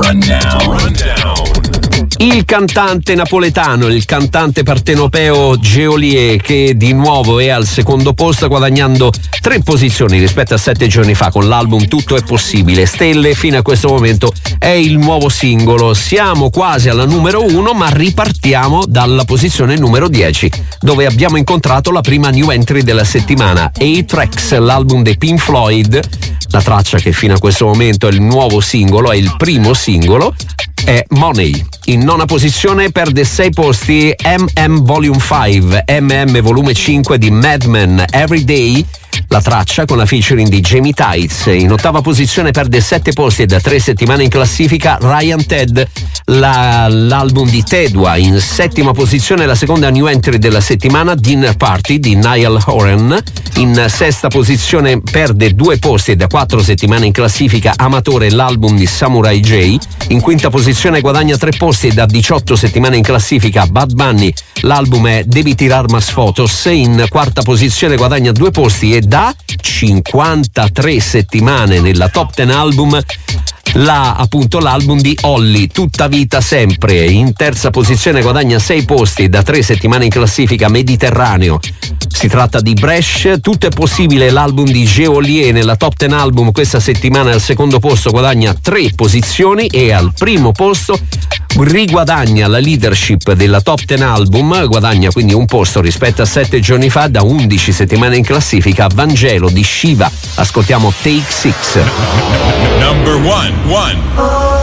Il cantante napoletano, il cantante partenopeo Geolier, che di nuovo è al secondo posto guadagnando 3 posizioni rispetto a 7 giorni fa con l'album Tutto è possibile. Stelle fino a questo momento è il nuovo singolo. Siamo quasi alla numero 1, ma ripartiamo dalla posizione numero 10, dove abbiamo incontrato la prima new entry della settimana, A-Tracks, l'album dei Pink Floyd. La traccia che fino a questo momento è il nuovo singolo, è il primo singolo, è Money. In nona posizione perde 6 posti Volume 5, Volume 5 di Madman, Everyday, la traccia con la featuring di Jamie Tights. In ottava posizione perde 7 posti e da 3 settimane in classifica Ryan Ted, l'album di Tedua. In settima posizione la seconda new entry della settimana, Dinner Party di Niall Horan. In sesta posizione perde 2 posti e da 4 settimane in classifica Amatore, l'album di Samurai J. In quinta posizione guadagna 3 posti e da 18 settimane in classifica Bad Bunny, l'album è Devi tirar mas fotos. In quarta posizione guadagna 2 posti e da 53 settimane nella top 10 album l'album di Olly, Tutta vita sempre. In terza posizione guadagna 6 posti e da 3 settimane in classifica Mediterraneo. Si tratta di Bresh, Tutto è possibile, l'album di Geolier nella top 10 album questa settimana. Al secondo posto guadagna 3 posizioni e al primo posto riguadagna la leadership della top 10 album, guadagna quindi un posto rispetto a 7 giorni fa, da 11 settimane in classifica, Vangelo di Shiva. Ascoltiamo Take 6. Number one.